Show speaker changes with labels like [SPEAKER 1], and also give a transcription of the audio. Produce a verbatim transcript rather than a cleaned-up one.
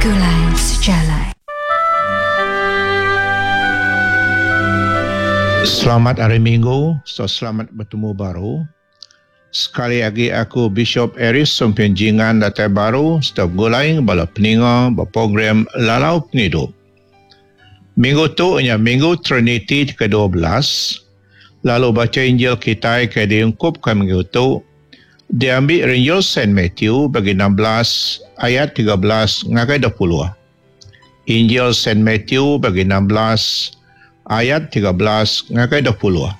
[SPEAKER 1] Gulai Sejalai.
[SPEAKER 2] Selamat hari Minggu, so selamat bertemu baru. Sekali lagi aku Bishop Eris Sompianjingan Datai Baru, setiap gulai bala peninga berprogram Lalau Penidup. Minggu tu hanya Minggu Trinity ke dua belas. Lalu baca Injil kita ke diungkupkan minggu tu. Diambil Injil Saint Matthew bagi enam belas ayat tiga belas ngagai dua puluh. Injil Saint Matthew bagi enam belas ayat tiga belas ngagai dua puluh.